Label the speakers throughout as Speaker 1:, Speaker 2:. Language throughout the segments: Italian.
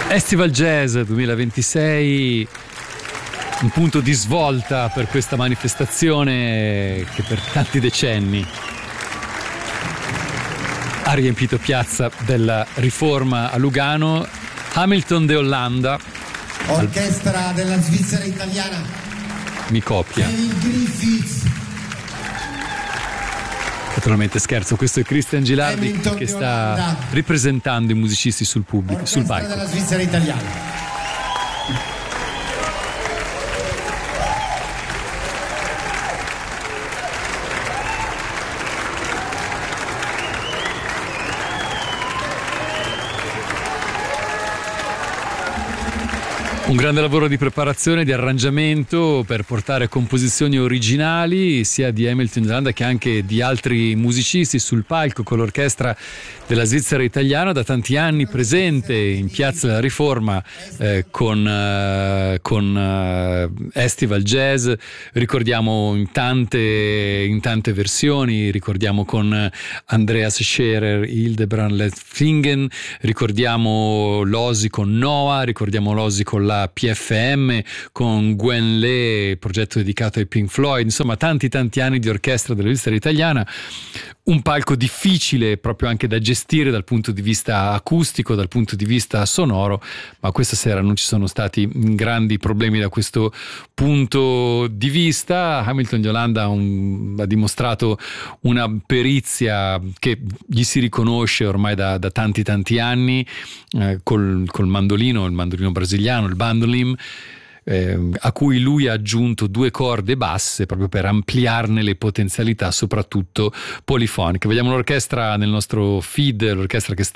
Speaker 1: Festival Jazz 2026, un punto di svolta per questa manifestazione che per tanti decenni ha riempito Piazza della Riforma a Lugano. Hamilton de Hollanda,
Speaker 2: orchestra della Svizzera italiana,
Speaker 1: mi copia.
Speaker 2: Griffiths.
Speaker 1: Naturalmente scherzo, questo è Christian Gilardi che sta ripresentando i musicisti sul pubblico, sul palco.
Speaker 2: Orchestra della Svizzera italiana.
Speaker 1: Un grande lavoro di preparazione, di arrangiamento per portare composizioni originali sia di Hamilton de Hollanda che anche di altri musicisti sul palco con l'orchestra della Svizzera italiana, da tanti anni presente in Piazza della Riforma con Festival Jazz. Ricordiamo in tante versioni, ricordiamo con Andreas Scherer, Hildebrand Lefingen, ricordiamo l'Osi con Noah, ricordiamo l'Osi con la PFM, con Gwen Lee, progetto dedicato ai Pink Floyd, insomma tanti anni di orchestra della Svizzera italiana, un palco difficile proprio anche da gestire dal punto di vista acustico, dal punto di vista sonoro, ma questa sera non ci sono stati grandi problemi da questo punto di vista. Hamilton de Hollanda ha dimostrato una perizia che gli si riconosce ormai da tanti anni, col mandolino, il mandolino brasiliano, il bandolim, a cui lui ha aggiunto 2 corde basse proprio per ampliarne le potenzialità, soprattutto polifoniche. Vediamo l'orchestra nel nostro feed, l'orchestra che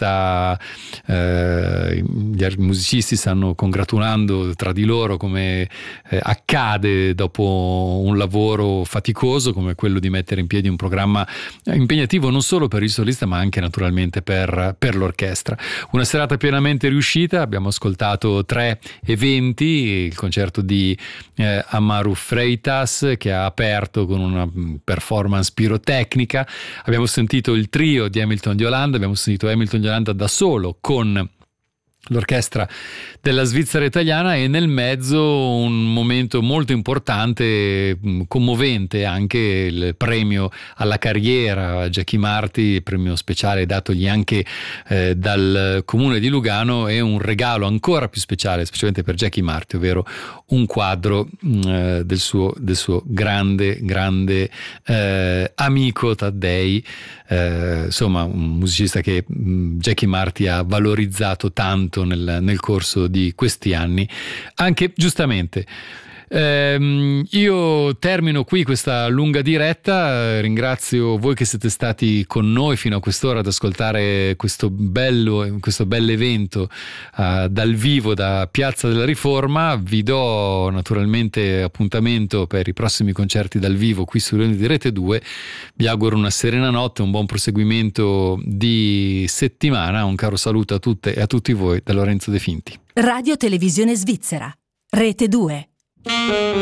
Speaker 1: gli musicisti stanno congratulando tra di loro, come accade dopo un lavoro faticoso come quello di mettere in piedi un programma impegnativo non solo per il solista ma anche naturalmente per l'orchestra. Una serata pienamente riuscita, abbiamo ascoltato 3 eventi, il concerto di Amaru Freitas che ha aperto con una performance pirotecnica, abbiamo sentito il trio di Hamilton de Hollanda, abbiamo sentito Hamilton de Hollanda da solo con l'orchestra della Svizzera italiana e nel mezzo un momento molto importante, commovente, anche il premio alla carriera a Jackie Marti, premio speciale datogli anche dal comune di Lugano, e un regalo ancora più speciale specialmente per Jackie Marti, ovvero un quadro del suo grande amico Taddei, insomma un musicista che Jackie Marti ha valorizzato tanto nel corso di questi anni, anche giustamente. Io termino qui questa lunga diretta, ringrazio voi che siete stati con noi fino a quest'ora ad ascoltare questo bell'evento dal vivo da Piazza della Riforma. Vi do naturalmente appuntamento per i prossimi concerti dal vivo qui su di Rete 2, vi auguro una serena notte, un buon proseguimento di settimana, un caro saluto a tutte e a tutti voi da Lorenzo De Finti.
Speaker 3: Radio Televisione Svizzera, Rete 2.